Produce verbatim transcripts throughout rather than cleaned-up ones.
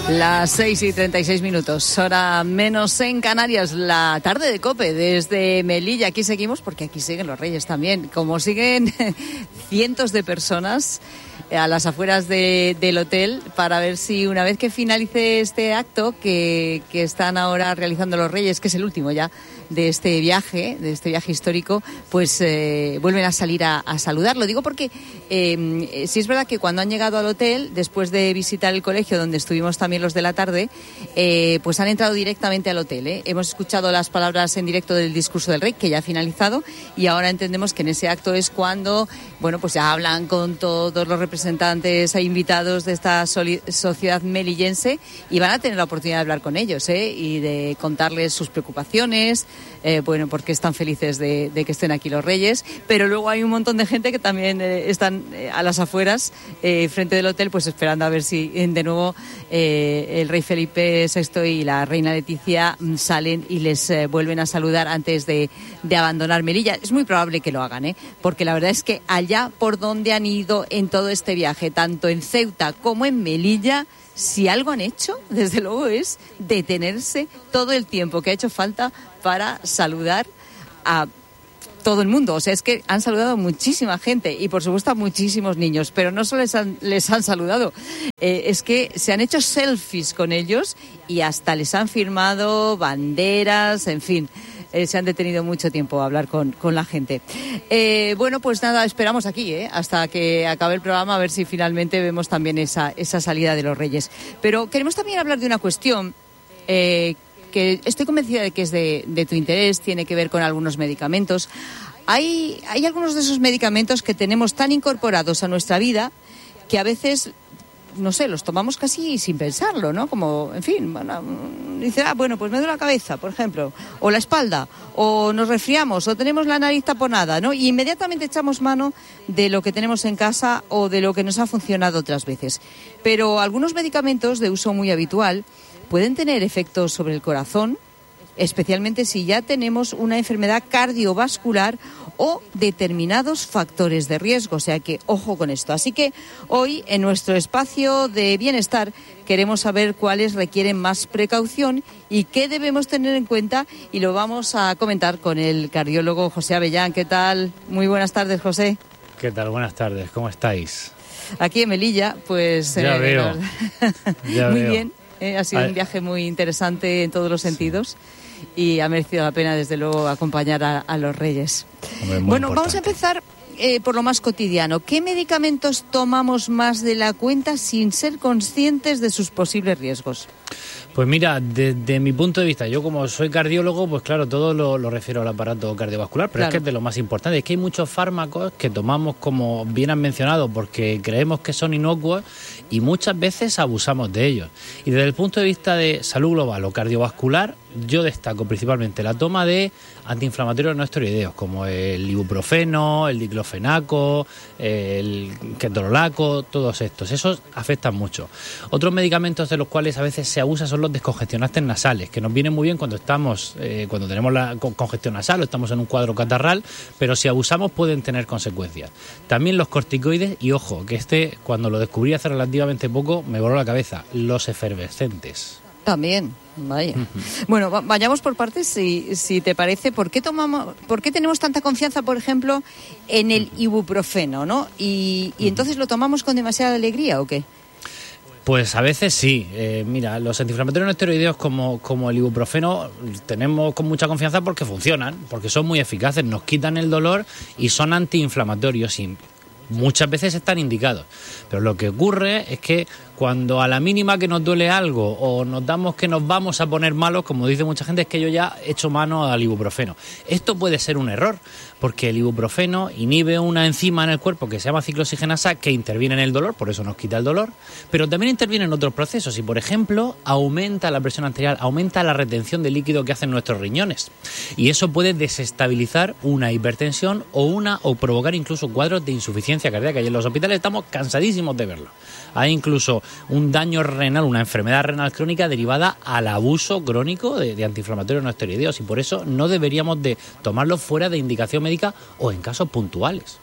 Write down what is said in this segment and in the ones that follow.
Las seis y treinta y seis minutos, hora menos en Canarias, la tarde de COPE desde Melilla. Aquí seguimos porque aquí siguen los Reyes también, como siguen cientos de personas a las afueras de, del hotel para ver si una vez que finalice este acto que, que están ahora realizando los Reyes, que es el último ya de este viaje, de este viaje histórico, pues eh, vuelven a salir a, a saludar. Lo digo porque eh, sí es verdad que cuando han llegado al hotel, después de visitar el colegio donde estuvimos también los de la tarde, eh, pues han entrado directamente al hotel. ¿eh? Hemos escuchado las palabras en directo del discurso del rey, que ya ha finalizado, y ahora entendemos que en ese acto es cuando, bueno, pues ya hablan con todos los representantes e invitados de esta soli- sociedad melillense y van a tener la oportunidad de hablar con ellos ¿eh? y de contarles sus preocupaciones, eh, bueno, porque están felices de, de que estén aquí los Reyes, pero luego hay un montón de gente que también eh, están eh, a las afueras, eh, frente del hotel, pues esperando a ver si eh, de nuevo eh, el rey Felipe sexto y la reina Leticia mm, salen y les eh, vuelven a saludar antes de, de abandonar Melilla. Es muy probable que lo hagan, ¿eh? porque la verdad es que allá por donde han ido en todo este viaje, tanto en Ceuta como en Melilla, si algo han hecho, desde luego, es detenerse todo el tiempo que ha hecho falta para saludar a todo el mundo. O sea, es que han saludado a muchísima gente y, por supuesto, a muchísimos niños. Pero no solo les han, les han saludado, eh, es que se han hecho selfies con ellos y hasta les han firmado banderas, en fin. Eh, se han detenido mucho tiempo a hablar con, con la gente. Eh, bueno, pues nada, esperamos aquí, ¿eh? hasta que acabe el programa, a ver si finalmente vemos también esa, esa salida de los Reyes. Pero queremos también hablar de una cuestión eh, que estoy convencida de que es de, de tu interés, tiene que ver con algunos medicamentos. Hay, hay algunos de esos medicamentos que tenemos tan incorporados a nuestra vida que a veces, no sé, los tomamos casi sin pensarlo, ¿no? Como, en fin, bueno, dice, ah, bueno, pues me duele la cabeza, por ejemplo, o la espalda, o nos resfriamos, o tenemos la nariz taponada, ¿no? Y inmediatamente echamos mano de lo que tenemos en casa o de lo que nos ha funcionado otras veces. Pero algunos medicamentos de uso muy habitual pueden tener efectos sobre el corazón, especialmente si ya tenemos una enfermedad cardiovascular o determinados factores de riesgo, o sea que ojo con esto. Así que hoy en nuestro espacio de bienestar queremos saber cuáles requieren más precaución y qué debemos tener en cuenta, y lo vamos a comentar con el cardiólogo José Avellán. ¿Qué tal? Muy buenas tardes, José. ¿Qué tal? Buenas tardes, ¿cómo estáis? Aquí en Melilla, pues... Ya eh, veo. Ya muy veo. bien, eh, ha sido Ay. un viaje muy interesante en todos los sentidos. Y ha merecido la pena, desde luego, acompañar a, a los Reyes. Hombre, muy bueno, importante. vamos a empezar eh, por lo más cotidiano. ¿Qué medicamentos tomamos más de la cuenta sin ser conscientes de sus posibles riesgos? Pues mira, desde mi punto de vista, yo como soy cardiólogo, pues claro, todo lo, lo refiero al aparato cardiovascular, pero Claro. es que es de lo más importante. Es que hay muchos fármacos que tomamos, como bien han mencionado, porque creemos que son inocuos y muchas veces abusamos de ellos. Y desde el punto de vista de salud global o cardiovascular, yo destaco principalmente la toma de antiinflamatorios no esteroideos, como el ibuprofeno, el diclofenaco, el ketorolaco, todos estos. Esos afectan mucho. Otros medicamentos de los cuales a veces se abusa son los descongestionantes nasales, que nos vienen muy bien cuando estamos, eh, cuando tenemos la congestión nasal o estamos en un cuadro catarral, pero si abusamos pueden tener consecuencias. También los corticoides y, ojo, que este, cuando lo descubrí hace relativamente poco, me voló la cabeza, los efervescentes. También, vaya. Uh-huh. Bueno, va- vayamos por partes, si, si te parece. ¿Por qué tomamos, por qué tenemos tanta confianza, por ejemplo, en el ibuprofeno, ¿no? Y, y entonces lo tomamos con demasiada alegría, ¿o qué? Pues a veces sí. Eh, mira, los antiinflamatorios no esteroideos como, como el ibuprofeno tenemos con mucha confianza porque funcionan, porque son muy eficaces, nos quitan el dolor y son antiinflamatorios y muchas veces están indicados. Pero lo que ocurre es que cuando a la mínima que nos duele algo o nos damos que nos vamos a poner malos, como dice mucha gente, es que yo ya he hecho mano al ibuprofeno. Esto puede ser un error, porque el ibuprofeno inhibe una enzima en el cuerpo que se llama ciclooxigenasa que interviene en el dolor, por eso nos quita el dolor, pero también interviene en otros procesos y, por ejemplo, aumenta la presión arterial, aumenta la retención de líquido que hacen nuestros riñones. Y eso puede desestabilizar una hipertensión o una o provocar incluso cuadros de insuficiencia cardíaca. Y en los hospitales estamos cansadísimos de verlo. Hay incluso un daño renal, una enfermedad renal crónica derivada al abuso crónico de, de antiinflamatorios no esteroideos, y por eso no deberíamos de tomarlos fuera de indicación médica o en casos puntuales.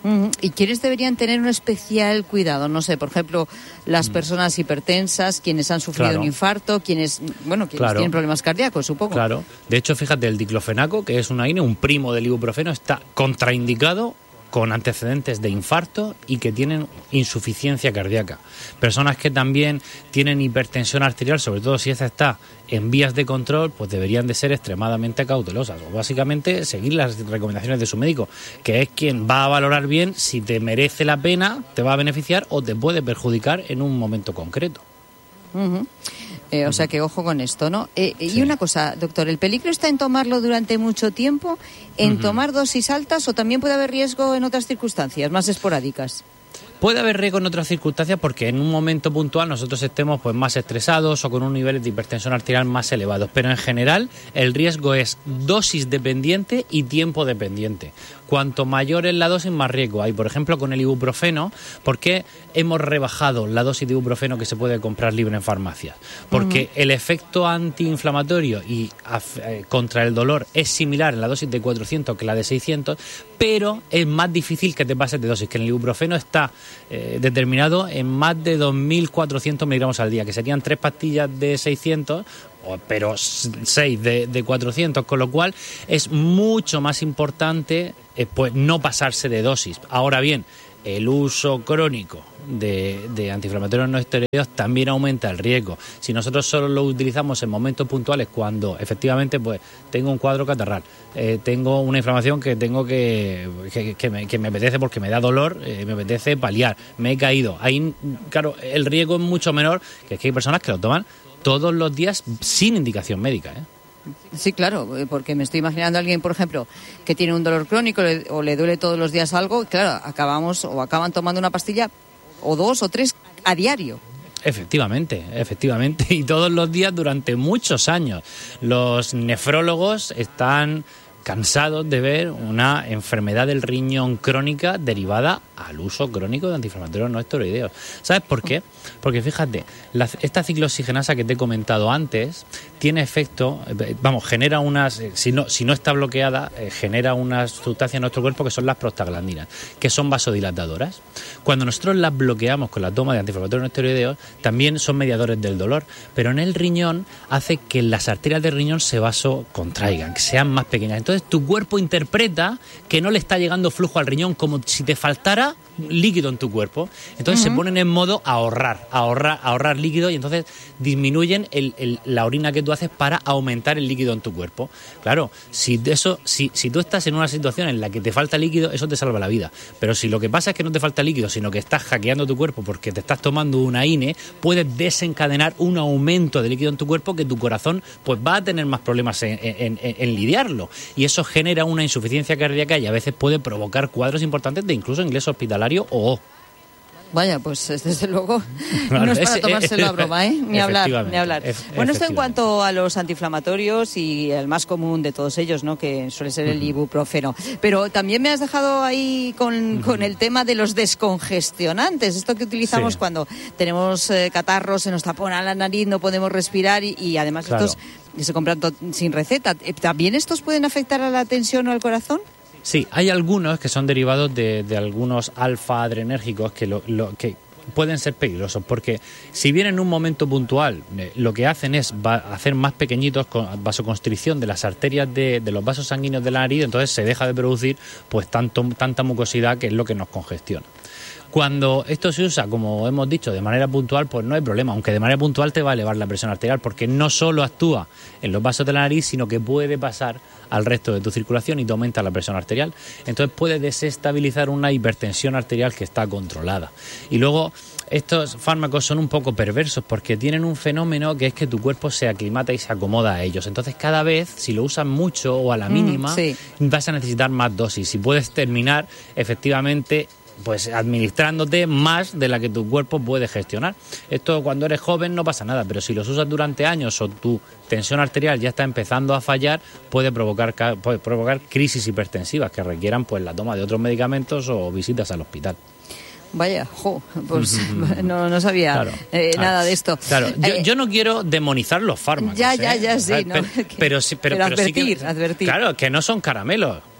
¿Y quiénes deberían tener un especial cuidado? No sé, por ejemplo, las personas hipertensas, quienes han sufrido Claro. un infarto, quienes, bueno, quienes Claro. tienen problemas cardíacos, supongo. Claro. De hecho, fíjate, el diclofenaco, que es una I N E, un primo del ibuprofeno, está contraindicado con antecedentes de infarto y que tienen insuficiencia cardíaca. Personas que también tienen hipertensión arterial, sobre todo si esta está en vías de control, pues deberían de ser extremadamente cautelosas. O básicamente seguir las recomendaciones de su médico, que es quien va a valorar bien si te merece la pena, te va a beneficiar o te puede perjudicar en un momento concreto. Uh-huh. Eh, o sea que ojo con esto, ¿no? Eh, Sí. Y una cosa, doctor, ¿el peligro está en tomarlo durante mucho tiempo, en Ujú. tomar dosis altas o también puede haber riesgo en otras circunstancias más esporádicas? Puede haber riesgo en otras circunstancias porque en un momento puntual nosotros estemos pues más estresados o con un nivel de hipertensión arterial más elevados, pero en general el riesgo es dosis dependiente y tiempo dependiente. Cuanto mayor es la dosis, más riesgo hay. Por ejemplo, con el ibuprofeno, ¿por qué hemos rebajado la dosis de ibuprofeno que se puede comprar libre en farmacias? Porque uh-huh. el efecto antiinflamatorio y eh, contra el dolor es similar en la dosis de cuatrocientos que la de seiscientos, pero es más difícil que te pases de dosis, que en el ibuprofeno está eh, determinado en más de dos mil cuatrocientos miligramos al día, que serían tres pastillas de seiscientos, pero seis de, de cuatrocientos, con lo cual es mucho más importante eh, pues no pasarse de dosis. Ahora bien, el uso crónico de, de antiinflamatorios no esteroideos también aumenta el riesgo. Si nosotros solo lo utilizamos en momentos puntuales, cuando efectivamente pues tengo un cuadro catarral, eh, tengo una inflamación que tengo que que, que, me, que me apetece porque me da dolor, eh, me apetece paliar, me he caído, ahí claro, el riesgo es mucho menor, que es que hay personas que lo toman todos los días sin indicación médica, ¿eh? Sí, claro, porque me estoy imaginando a alguien, por ejemplo, que tiene un dolor crónico o le duele todos los días algo, claro, acabamos o acaban tomando una pastilla o dos o tres a diario. Efectivamente, efectivamente, y todos los días durante muchos años. Los nefrólogos están cansados de ver una enfermedad del riñón crónica derivada al uso crónico de antiinflamatorios no esteroideos. ¿Sabes por qué? Porque fíjate, la, esta ciclooxigenasa que te he comentado antes tiene efecto, vamos, genera unas, si no, si no está bloqueada, eh, genera unas sustancias en nuestro cuerpo que son las prostaglandinas, que son vasodilatadoras. Cuando nosotros las bloqueamos con la toma de antiinflamatorios no esteroideos, también son mediadores del dolor, pero en el riñón hace que las arterias del riñón se vasocontraigan, que sean más pequeñas. Entonces tu cuerpo interpreta que no le está llegando flujo al riñón, como si te faltara líquido en tu cuerpo. Entonces uh-huh. se ponen en modo ahorrar, ahorrar, ahorrar líquido, y entonces disminuyen el, el, la orina que tú haces para aumentar el líquido en tu cuerpo. Claro, si eso, si, si tú estás en una situación en la que te falta líquido, eso te salva la vida. Pero si lo que pasa es que no te falta líquido, sino que estás hackeando tu cuerpo porque te estás tomando una I N E, puedes desencadenar un aumento de líquido en tu cuerpo que tu corazón pues va a tener más problemas en, en, en, en lidiarlo. Y eso genera una insuficiencia cardíaca y a veces puede provocar cuadros importantes de incluso ingreso hospitalario o... Vaya, pues desde luego claro, no es para tomárselo a broma, ¿eh? Ni hablar, ni hablar. Bueno, esto en cuanto a los antiinflamatorios y el más común de todos ellos, ¿no? Que suele ser el ibuprofeno. Pero también me has dejado ahí con, uh-huh. con el tema de los descongestionantes, esto que utilizamos sí. cuando tenemos eh, catarros, se nos tapona la nariz, no podemos respirar y, y además claro. estos que se compran to- sin receta. ¿También estos pueden afectar a la tensión o al corazón? Sí, hay algunos que son derivados de, de algunos alfa-adrenérgicos que, lo, lo, que pueden ser peligrosos, porque si bien en un momento puntual eh, lo que hacen es va, hacer más pequeñitos con vasoconstricción de las arterias de, de los vasos sanguíneos de la nariz, entonces se deja de producir pues tanto, tanta mucosidad, que es lo que nos congestiona. Cuando esto se usa, como hemos dicho, de manera puntual, pues no hay problema, aunque de manera puntual te va a elevar la presión arterial, porque no solo actúa en los vasos de la nariz, sino que puede pasar al resto de tu circulación y te aumenta la presión arterial. Entonces puede desestabilizar una hipertensión arterial que está controlada. Y luego, estos fármacos son un poco perversos porque tienen un fenómeno que es que tu cuerpo se aclimata y se acomoda a ellos. Entonces cada vez, si lo usas mucho o a la mínima, mm, sí. vas a necesitar más dosis y puedes terminar efectivamente pues administrándote más de la que tu cuerpo puede gestionar. Esto cuando eres joven no pasa nada, pero si los usas durante años o tu tensión arterial ya está empezando a fallar, puede provocar puede provocar crisis hipertensivas que requieran pues la toma de otros medicamentos o visitas al hospital. Vaya, jo, pues no, no sabía claro, eh, claro, nada de esto. Claro, yo, eh, yo no quiero demonizar los fármacos. Ya, ya, ¿eh? ya, sí. ¿No? Pero, pero, sí, pero, pero pero advertir, sí que, advertir. Claro, que no son caramelos.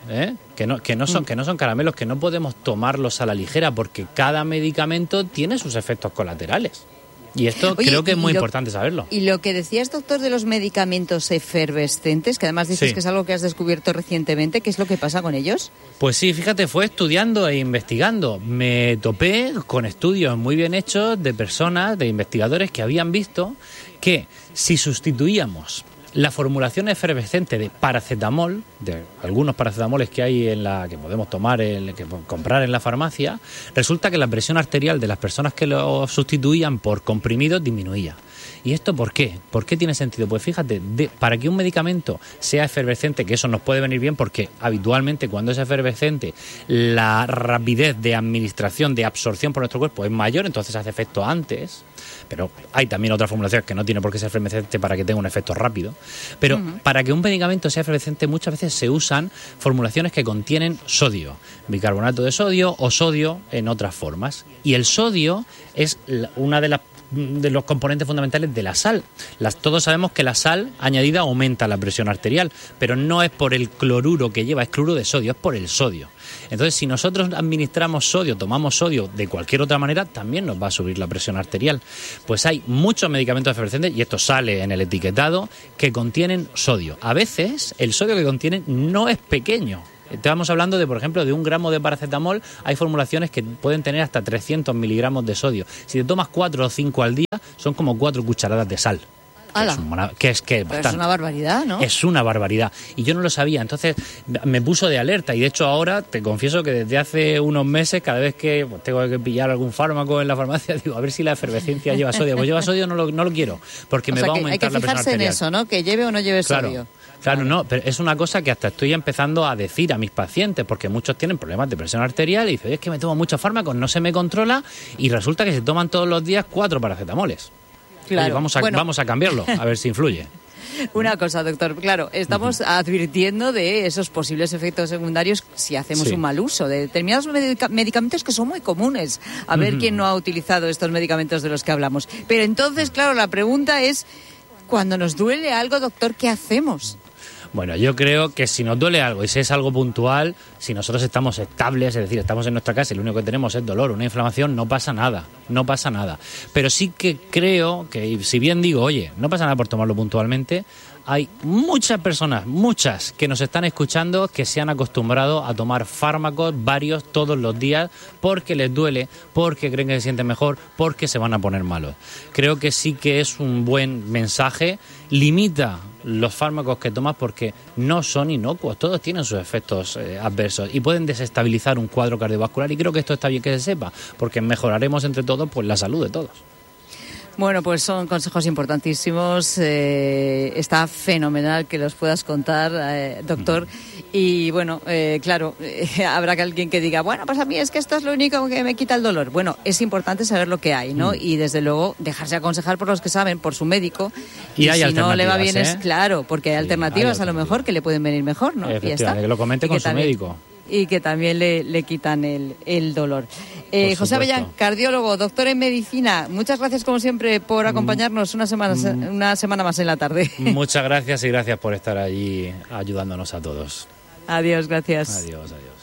¿eh? Que no, que no son, que no son caramelos, que no podemos tomarlos a la ligera, porque cada medicamento tiene sus efectos colaterales. Y esto Oye, creo que es muy lo, importante saberlo. Y lo que decías, doctor, de los medicamentos efervescentes, que además dices sí. que es algo que has descubierto recientemente, ¿qué es lo que pasa con ellos? Pues sí, fíjate, fue estudiando e investigando. Me topé con estudios muy bien hechos de personas, de investigadores que habían visto que si sustituíamos la formulación efervescente de paracetamol, de algunos paracetamoles que hay en la que podemos tomar, en, que comprar en la farmacia, resulta que la presión arterial de las personas que lo sustituían por comprimidos disminuía. ¿Y esto por qué? ¿Por qué tiene sentido? Pues fíjate, de, para que un medicamento sea efervescente, que eso nos puede venir bien porque habitualmente cuando es efervescente la rapidez de administración, de absorción por nuestro cuerpo es mayor, entonces hace efecto antes, pero hay también otras formulaciones que no tiene por qué ser efervescente para que tenga un efecto rápido. Pero uh-huh. para que un medicamento sea efervescente muchas veces se usan formulaciones que contienen sodio, bicarbonato de sodio o sodio en otras formas. Y el sodio es una de las de los componentes fundamentales de la sal. Las, todos sabemos que la sal añadida aumenta la presión arterial, pero no es por el cloruro que lleva, es cloruro de sodio, es por el sodio. Entonces, si nosotros administramos sodio, tomamos sodio de cualquier otra manera, también nos va a subir la presión arterial. Pues hay muchos medicamentos efervescentes, y esto sale en el etiquetado, que contienen sodio. A veces, el sodio que contienen no es pequeño. Estamos hablando de, por ejemplo, de un gramo de paracetamol, hay formulaciones que pueden tener hasta trescientos miligramos de sodio. Si te tomas cuatro o cinco al día, son como cuatro cucharadas de sal. Que es, una, que es que Pero es una barbaridad, ¿no? Es una barbaridad. Y yo no lo sabía. Entonces me puso de alerta. Y de hecho ahora te confieso que desde hace unos meses, cada vez que pues, tengo que pillar algún fármaco en la farmacia, digo, a ver si la efervescencia lleva sodio. Pues lleva sodio, no lo, no lo quiero, porque o me sea va a aumentar la presión arterial. Hay que fijarse en eso, ¿no? Que lleve o no lleve claro. sodio. Claro, no, pero es una cosa que hasta estoy empezando a decir a mis pacientes, porque muchos tienen problemas de presión arterial y dicen, oye, es que me tomo muchos fármacos, no se me controla, y resulta que se toman todos los días cuatro paracetamoles. Claro. Oye, vamos a, bueno. vamos a cambiarlo, a ver si influye. Una cosa, doctor, claro, estamos uh-huh. advirtiendo de esos posibles efectos secundarios si hacemos sí. un mal uso de determinados medica- medicamentos que son muy comunes. A ver uh-huh. quién no ha utilizado estos medicamentos de los que hablamos. Pero entonces, claro, la pregunta es, cuando nos duele algo, doctor, ¿qué hacemos? Bueno, yo creo que si nos duele algo y si es algo puntual, si nosotros estamos estables, es decir, estamos en nuestra casa y lo único que tenemos es dolor, una inflamación, no pasa nada, no pasa nada. Pero sí que creo que, si bien digo, oye, no pasa nada por tomarlo puntualmente, hay muchas personas, muchas, que nos están escuchando que se han acostumbrado a tomar fármacos varios todos los días porque les duele, porque creen que se sienten mejor, porque se van a poner malos. Creo que sí que es un buen mensaje. Limita los fármacos que tomas porque no son inocuos, todos tienen sus efectos eh, adversos y pueden desestabilizar un cuadro cardiovascular, y creo que esto está bien que se sepa, porque mejoraremos entre todos pues la salud de todos. Bueno, pues son consejos importantísimos. Eh, está fenomenal que los puedas contar, eh, doctor. Y bueno, eh, claro, eh, habrá que alguien que diga, bueno, pues a mí es que esto es lo único que me quita el dolor. Bueno, es importante saber lo que hay, ¿no? Mm. Y desde luego dejarse aconsejar por los que saben, por su médico. Y, y hay si no le va bien, ¿eh? Es claro, porque hay sí, alternativas hay a lo mejor que le pueden venir mejor, ¿no? Y ya está. Que lo comente y con su también, médico. Y que también le, le quitan el, el dolor. Eh, José Avellán, cardiólogo, doctor en medicina, muchas gracias como siempre por acompañarnos una semana, mm. una semana más en la tarde. Muchas gracias y gracias por estar allí ayudándonos a todos. Adiós, gracias. Adiós, adiós.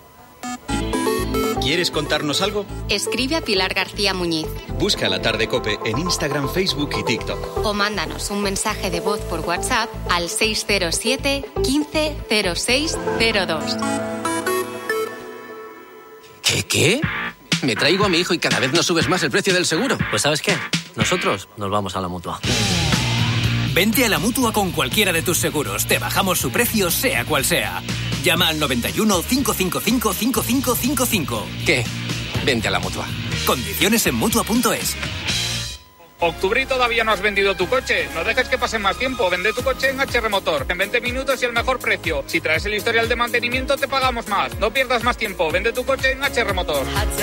¿Quieres contarnos algo? Escribe a Pilar García Muñiz. Busca La Tarde COPE en Instagram, Facebook y TikTok. O mándanos un mensaje de voz por WhatsApp al seis cero siete, quince, cero seis cero dos. ¿Qué, qué? Me traigo a mi hijo y cada vez nos subes más el precio del seguro. Pues ¿sabes qué? Nosotros nos vamos a la Mutua. Vente a la Mutua con cualquiera de tus seguros. Te bajamos su precio, sea cual sea. Llama al noventa y uno, cinco cinco cinco, cinco cinco cinco cinco. ¿Qué? Vente a la Mutua. Condiciones en Mutua punto es. Octubre y todavía no has vendido tu coche. No dejes que pase más tiempo. Vende tu coche en H R Motor. En veinte minutos y el mejor precio. Si traes el historial de mantenimiento, te pagamos más. No pierdas más tiempo. Vende tu coche en H R Motor.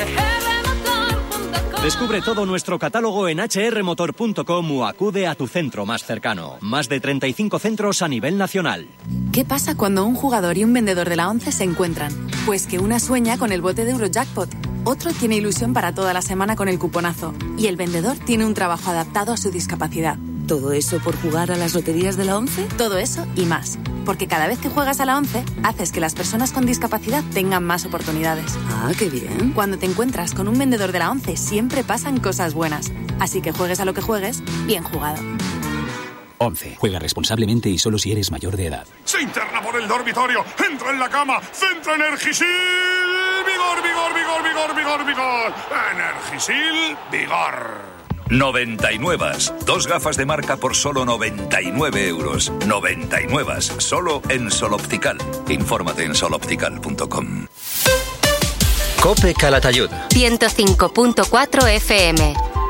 Descubre todo nuestro catálogo en hache erre motor punto com o acude a tu centro más cercano. Más de treinta y cinco centros a nivel nacional. ¿Qué pasa cuando un jugador y un vendedor de la once se encuentran? Pues que una sueña con el bote de Eurojackpot, otro tiene ilusión para toda la semana con el cuponazo y el vendedor tiene un trabajo adaptado a su discapacidad. ¿Todo eso por jugar a las loterías de la ONCE? Todo eso y más. Porque cada vez que juegas a la ONCE, haces que las personas con discapacidad tengan más oportunidades. Ah, qué bien. Cuando te encuentras con un vendedor de la ONCE, siempre pasan cosas buenas. Así que juegues a lo que juegues, bien jugado. ONCE. Juega responsablemente y solo si eres mayor de edad. Se interna por el dormitorio, entra en la cama, centra Energisil. Vigor, vigor, vigor, vigor, vigor, vigor. Energisil, vigor. noventa y nueve. Dos gafas de marca por solo noventa y nueve euros. noventa y nueve. Solo en Sol Optical. Infórmate en sol optical punto com. COPE Calatayud. ciento cinco punto cuatro F M.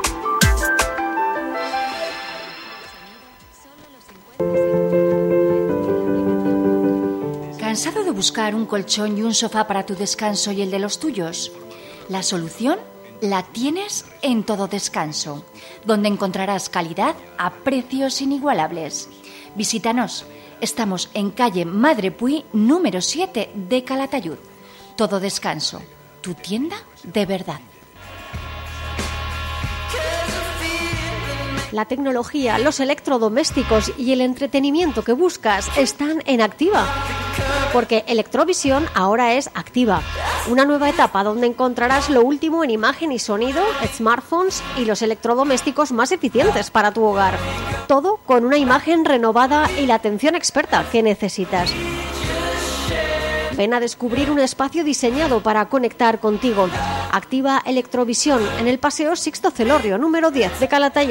¿Cansado de buscar un colchón y un sofá para tu descanso y el de los tuyos? La solución la tienes en Todo Descanso, donde encontrarás calidad a precios inigualables. Visítanos. Estamos en calle Madre Puy, número siete de Calatayud. Todo Descanso, tu tienda de verdad. La tecnología, los electrodomésticos y el entretenimiento que buscas están en Activa. Porque Electrovisión ahora es Activa, una nueva etapa donde encontrarás lo último en imagen y sonido, smartphones y los electrodomésticos más eficientes para tu hogar. Todo con una imagen renovada y la atención experta que necesitas. Ven a descubrir un espacio diseñado para conectar contigo. Activa Electrovisión en el Paseo Sixto Celorrio, número diez de Calatayud.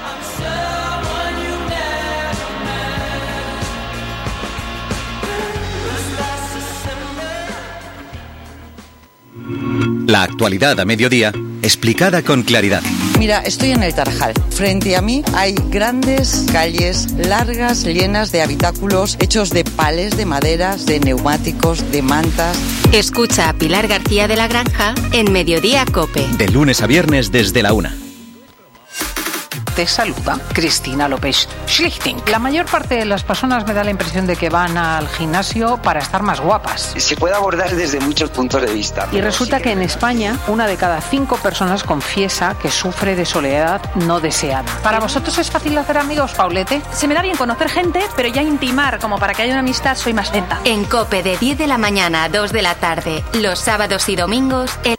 La actualidad a mediodía, explicada con claridad. Mira, estoy en el Tarajal. Frente a mí hay grandes calles largas, llenas de habitáculos hechos de palés, de maderas, de neumáticos, de mantas. Escucha a Pilar García de la Granja en Mediodía COPE. De lunes a viernes desde la una. Te saluda Cristina López Schlichting. La mayor parte de las personas me da la impresión de que van al gimnasio para estar más guapas. Se puede abordar desde muchos puntos de vista. Y resulta que en España una de cada cinco personas confiesa que sufre de soledad no deseada. ¿Para vosotros es fácil hacer amigos, Paulete? Se me da bien conocer gente, pero ya intimar como para que haya una amistad soy más lenta. En COPE de diez de la mañana a dos de la tarde, los sábados y domingos, el...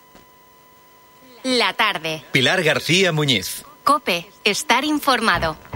La tarde. Pilar García Muñiz. COPE, estar informado.